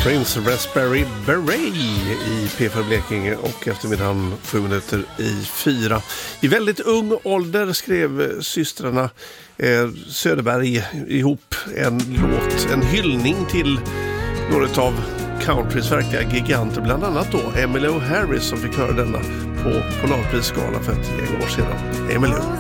Prince Raspberry Beret i P4 Blekinge och eftermiddagen 7 minuter i 4. I väldigt ung ålder skrev systrarna Söderberg ihop en låt, en hyllning till några av countrys verkliga giganter, bland annat då Emmylou Harris som fick höra denna på Polarprisgalan för ett gäng år sedan. Emmylou.